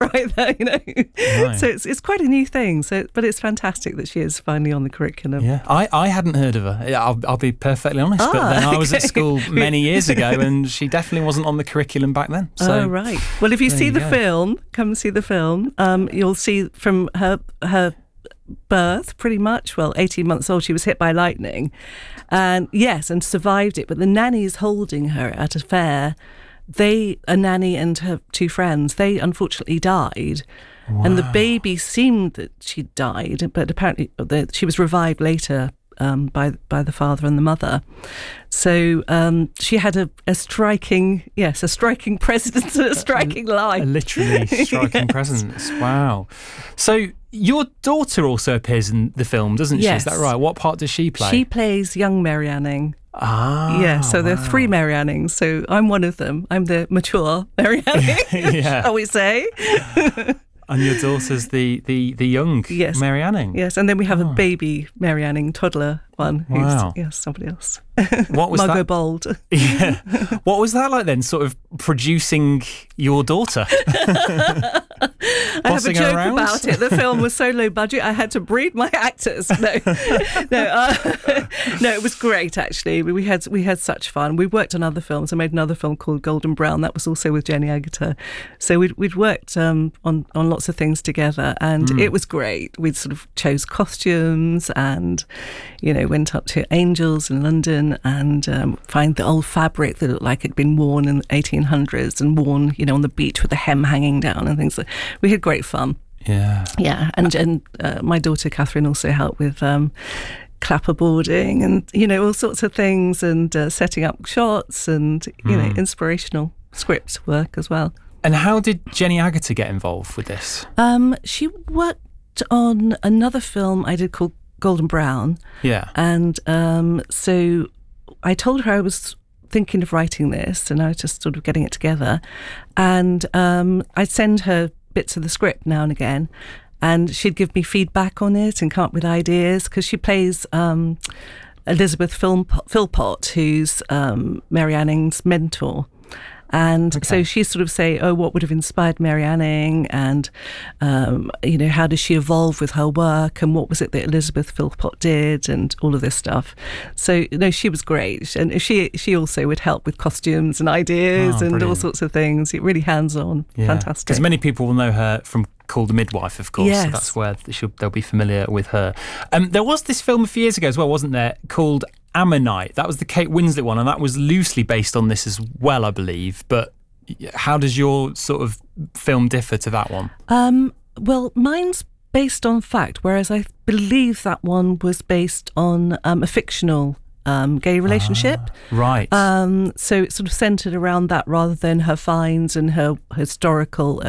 right there, Right. So it's quite a new thing. But it's fantastic that she is finally on the curriculum. Yeah, I hadn't heard of her. I'll be perfectly honest, but then I was at school many years ago, and she definitely wasn't on the curriculum back then. So, right. Well, if you see the film, come see the film. You'll see from her birth, pretty much. Well, 18 months old, she was hit by lightning, and survived it. But the nannies holding her at a fair, a nanny and her two friends, they unfortunately died. Wow. And the baby seemed that she died, but apparently she was revived later by the father and the mother. So she had a striking presence and a striking life. A literally striking presence. Wow. So your daughter also appears in the film, doesn't she? Yes. Is that right? What part does she play? She plays young Mary Anning. Ah, yeah, so there are three Mary Annings. So I'm one of them. I'm the mature Mary Anning, shall we say. And your daughter's the young Mary Anning. Yes, and then we have a baby Mary Anning, toddler one, who's somebody else. What was Margot that? Bold. Yeah. What was that like then, sort of producing your daughter? I have a joke about it. The film was so low budget, I had to breed my actors. No, it was great actually. We had such fun. We worked on other films. I made another film called Golden Brown. That was also with Jenny Agutter. So we'd worked on lots of things together, and it was great. We sort of chose costumes, and went up to Angels in London and find the old fabric that looked like it'd been worn in the 1800s and worn, on the beach with the hem hanging down and things. We had great fun. Yeah. Yeah, and my daughter Catherine also helped with clapperboarding and all sorts of things, and setting up shots and inspirational script work as well. And how did Jenny Agutter get involved with this? She worked on another film I did called Golden Brown. Yeah. And so I told her I was thinking of writing this, and I was just sort of getting it together. And I'd send her bits of the script now and again, and she'd give me feedback on it and come up with ideas, because she plays Elizabeth Philpott, who's Mary Anning's mentor. And so she sort of say, what would have inspired Mary Anning, and how does she evolve with her work, and what was it that Elizabeth Philpott did, and all of this stuff. So she was great, and she also would help with costumes and ideas and all sorts of things. It really hands-on, fantastic. Because many people will know her from Called the Midwife, of course. Yes. So that's where they'll be familiar with her. There was this film a few years ago as well, wasn't there, called Ammonite? That was the Kate Winslet one, and that was loosely based on this as well, I believe. But how does your sort of film differ to that one? Well, mine's based on fact, whereas I believe that one was based on a fictional gay relationship. Right. So it's sort of centred around that rather than her finds and her historical,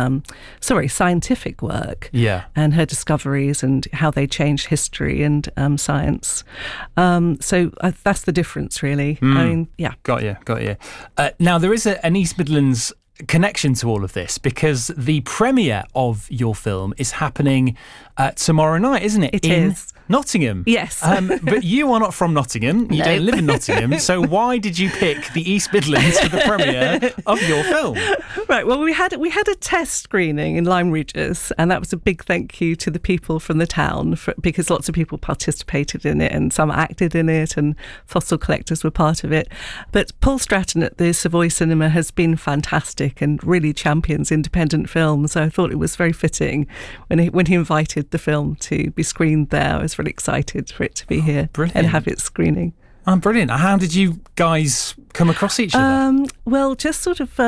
scientific work. Yeah. And her discoveries and how they changed history and science. So that's the difference, really. I mean, yeah. Got you. Now, there is an East Midlands connection to all of this, because the premiere of your film is happening tomorrow night, isn't it? It is. Nottingham. Yes. But you are not from Nottingham. You don't live in Nottingham. So why did you pick the East Midlands for the premiere of your film? Right. Well, we had a test screening in Lyme Regis, and that was a big thank you to the people from the town, because lots of people participated in it, and some acted in it, and fossil collectors were part of it. But Paul Stratton at the Savoy Cinema has been fantastic and really champions independent films. So I thought it was very fitting when he invited the film to be screened there. I was really excited for it to be here and have its screening. Oh, brilliant. How did you guys come across each other? Well, just sort of...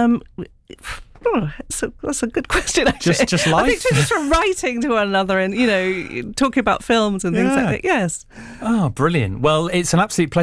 that's a good question, actually. Just life? I think just from writing to one another and, talking about films and things like that, yes. Oh, brilliant. Well, it's an absolute pleasure